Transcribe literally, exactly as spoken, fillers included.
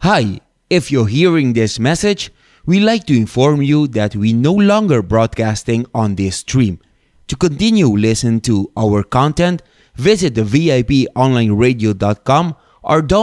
Hi, if you're hearing this message, we'd like to inform you that we no longer broadcasting on this stream. To continue listening to our content, visit the V I P online radio dot com or download